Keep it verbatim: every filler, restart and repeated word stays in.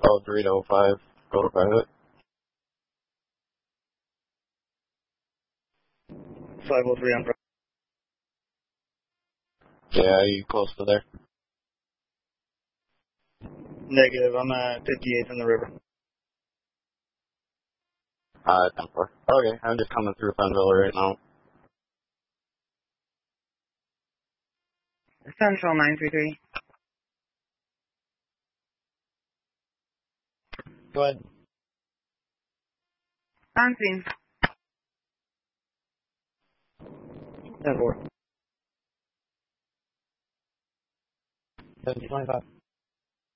Oh, three oh five. Go to private. five oh three on private. Yeah, are you close to there? Negative, I'm at fifty-eighth in the river. Uh, ten four. Okay, I'm just coming through Fenville right now. Central nine three three. Go ahead. On scene. ten four. seventy twenty-five.